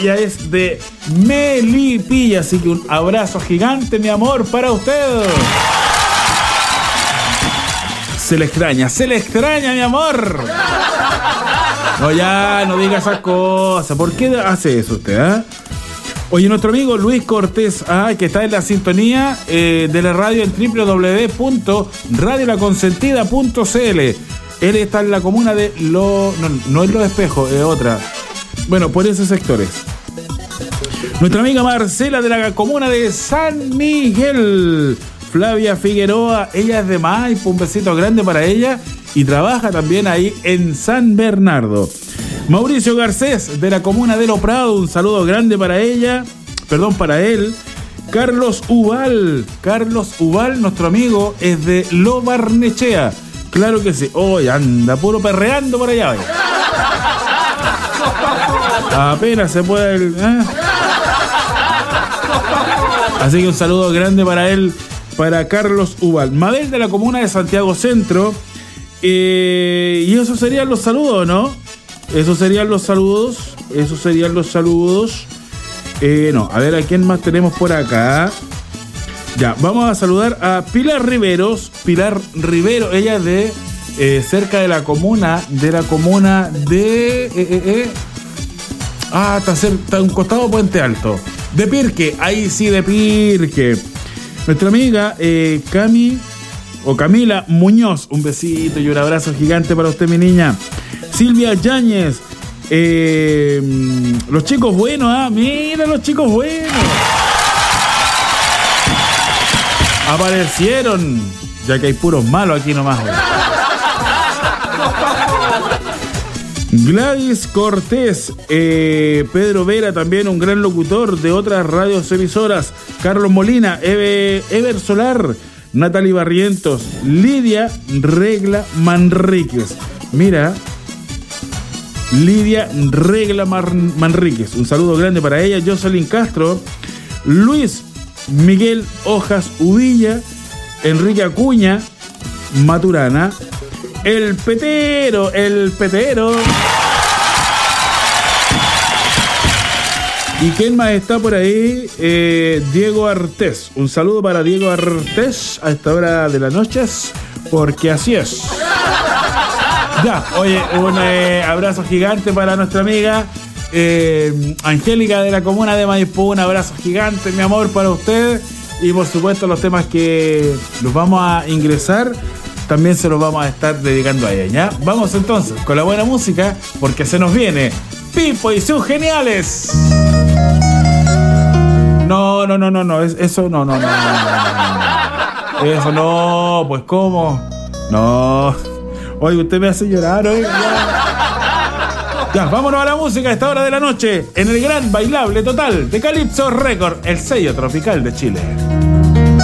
ella es de Melipilla, así que un abrazo gigante, mi amor, para usted. Se le extraña, mi amor. No, ya, no diga esas cosas. ¿Por qué hace eso usted, Oye, nuestro amigo Luis Cortés, que está en la sintonía de la radio en www.radiolaconsentida.cl. Él está en la comuna de no es Los Espejos, es otra. Bueno, por esos sectores. Nuestra amiga Marcela de la comuna de San Miguel. Flavia Figueroa, ella es de Maipo, un besito grande para ella y trabaja también ahí en San Bernardo. Mauricio Garcés de la comuna de Lo Prado, un saludo grande para ella, para él. Carlos Ubal, nuestro amigo, es de Lo Barnechea. Claro que sí. Hoy anda puro perreando por allá. Apenas se puede. Así que un saludo grande para él, para Carlos Ubal. Mabel de la comuna de Santiago Centro. Y esos serían los saludos, ¿no? Esos serían los saludos. No, a ver a quién más tenemos por acá. Ya, vamos a saludar a Pilar Rivero, ella es de cerca de la comuna de está un costado de Puente Alto, de Pirque, ahí sí, de Pirque. Nuestra amiga Camila Muñoz, un besito y un abrazo gigante para usted, mi niña. Silvia Yáñez, los chicos buenos, mira los chicos buenos. Aparecieron, ya que hay puros malos aquí nomás. Gladys Cortés, Pedro Vera, también un gran locutor de otras radios emisoras. Carlos Molina, Ever Solar, Natalie Barrientos, Lidia Regla Manríquez. Mira, Lidia Regla Manríquez, un saludo grande para ella. Jocelyn Castro, Luis Miguel Hojas Udilla, Enrique Acuña Maturana, el petero. ¿Y quién más está por ahí? Diego Artés. Un saludo para Diego Artés a esta hora de las noches, porque así es. Ya, oye, un abrazo gigante para nuestra amiga Angélica de la comuna de Maipú. Un abrazo gigante, mi amor, para usted. Y por supuesto los temas que los vamos a ingresar también se los vamos a estar dedicando a ella, ¿ya? Vamos entonces con la buena música, porque se nos viene Pipo y sus geniales. No, eso no. Eso no, pues ¿cómo? No. Oye, usted me hace llorar, oye. Ya, vámonos a la música a esta hora de la noche en el gran bailable total de Calypso Record, el sello tropical de Chile.